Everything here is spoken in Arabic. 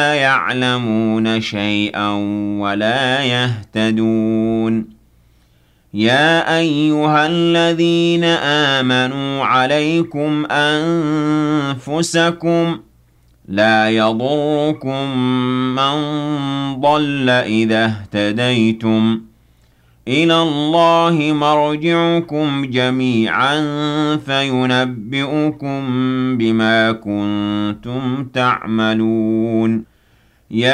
يعلمون شيئا ولا يهتدون يا أيها الذين آمنوا عليكم أنفسكم لا يضركم من ضل إذا اهتديتم إلى الله مرجعكم جميعا فينبئكم بما كنتم تعملون